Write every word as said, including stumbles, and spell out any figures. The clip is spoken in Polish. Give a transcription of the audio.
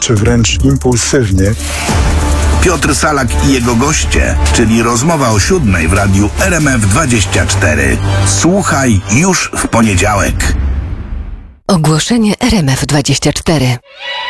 czy wręcz impulsywnie. Piotr Salak i jego goście, czyli rozmowa o siódmej w radiu R M F dwadzieścia cztery. Słuchaj już w poniedziałek. Ogłoszenie R M F dwadzieścia cztery.